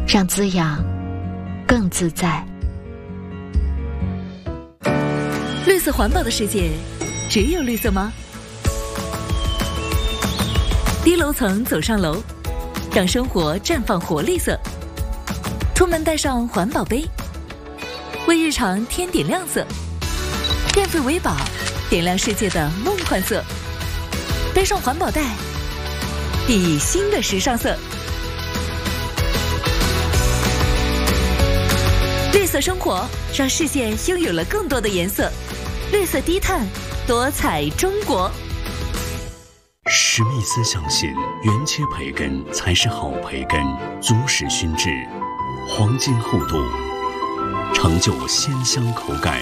让滋养更自在。 绿色环保的世界，只有绿色吗？低楼层走上楼，让生活绽放活力色。出门带上环保杯，为日常添点亮色。电费为宝，点亮世界的梦幻色。背上环保袋，熠熠新的时尚色。绿色生活，让世界拥有了更多的颜色。绿色低碳，多彩中国。 史密斯相信，原切培根才是好培根，足使熏制，黄金厚度，成就鲜香口感。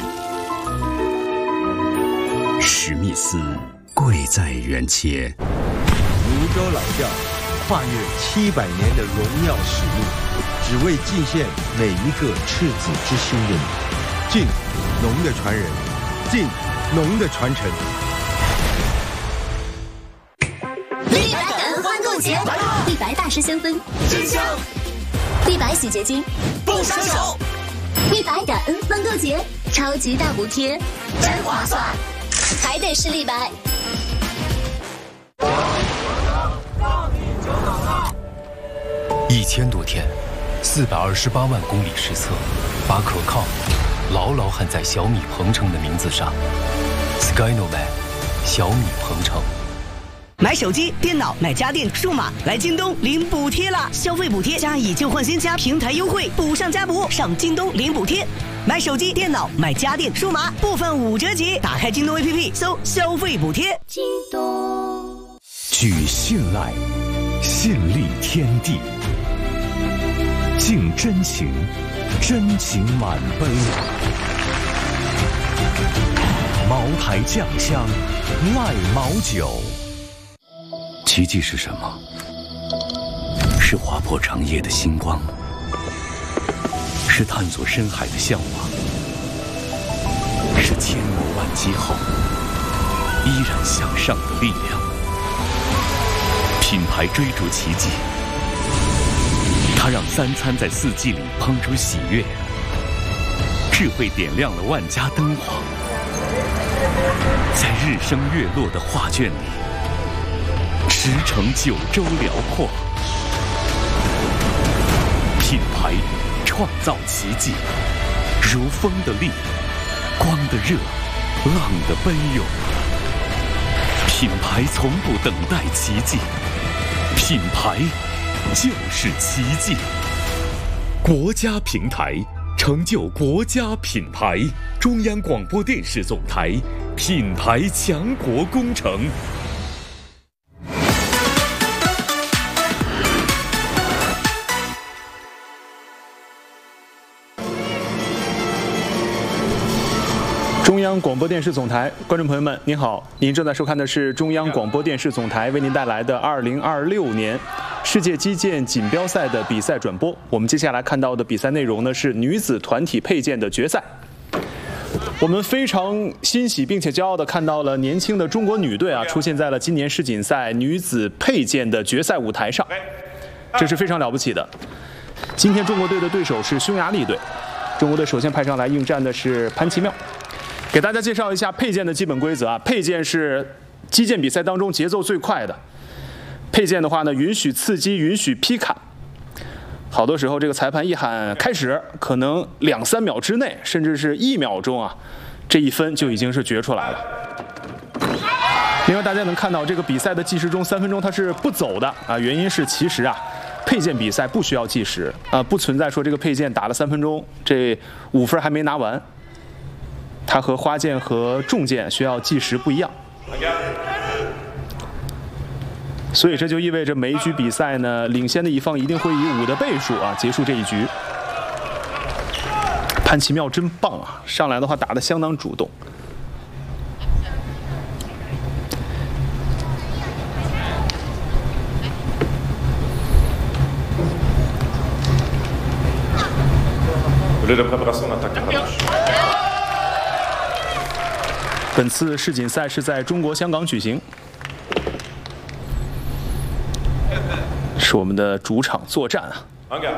史密斯，贵在原切。 泸州老窖，跨越700年的荣耀使命，只为敬献每一个赤子之心的你。敬，农的传人；敬，农的传承。 立白感恩欢购节，立白大师香氛真香，立白洗洁精不伤手。立白感恩欢购节，超级大补贴，真划算，还得是立白。 1000多天，428万公里实测，把可靠牢牢焊在小米鹏程的名字上。Skynovan， 小米鹏程。 买手机、电脑、买家电、数码，来京东领补贴啦！消费补贴加以旧换新加平台优惠，补上加补，上京东领补贴。买手机、电脑、买家电、数码，部分5折起。打开京东 APP， 搜消费补贴。 京东。 举信赖，信立天地。敬真情，真情满杯。茅台酱香，赖茅酒。 奇迹是什么？是划破长夜的星光，是探索深海的向往，是千磨万击后依然向上的力量。品牌追逐奇迹，它让3餐在4季里烹出喜悦，智慧点亮了万家灯火，在日升月落的画卷里驰骋9州辽阔。品牌创造奇迹，如风的力，光的热，浪的奔涌。品牌从不等待奇迹，品牌就是奇迹。国家平台，成就国家品牌。中央广播电视总台品牌强国工程。 中央广播电视总台，观众朋友们，您好，您正在收看的是中央广播电视总台为您带来的2026年世界击剑锦标赛的比赛转播。我们接下来看到的比赛内容呢，是女子团体佩剑的决赛。我们非常欣喜并且骄傲地看到了年轻的中国女队出现在了今年世锦赛女子佩剑的决赛舞台上，这是非常了不起的。今天中国队的对手是匈牙利队，中国队首先派上来应战的是潘奇妙。给大家介绍一下佩剑的基本规则佩剑是击剑比赛当中节奏最快的。佩剑的话呢，允许刺击，允许劈砍。好多时候这个裁判一喊开始，可能2-3秒之内，甚至是1秒钟这一分就已经是决出来了。另外大家能看到这个比赛的计时中3分钟它是不走的原因是其实佩剑比赛不需要计时不存在说这个佩剑打了3分钟，这5分还没拿完。它和花剑和重剑需要计时不一样，所以这就意味着每一局比赛呢，领先的一方一定会以5的倍数结束这一局。潘奇妙真棒上来的话打得相当主动。本次世锦赛是在中国香港举行，是我们的主场作战